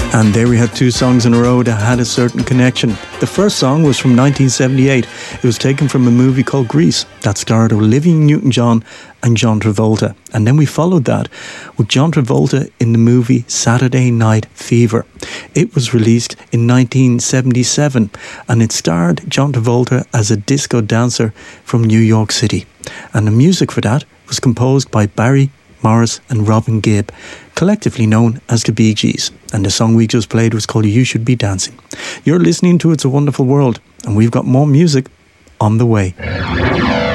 And there we had two songs in a row that had a certain connection. The first song was from 1978. It was taken from a movie called Grease that starred Olivia Newton-John and John Travolta. And then we followed that with John Travolta in the movie Saturday Night Fever. It was released in 1977 and it starred John Travolta as a disco dancer from New York City. And the music for that was composed by Barry Morris and Robin Gibb, collectively known as the Bee Gees. And the song we just played was called You Should Be Dancing. You're listening to It's a Wonderful World, and we've got more music on the way.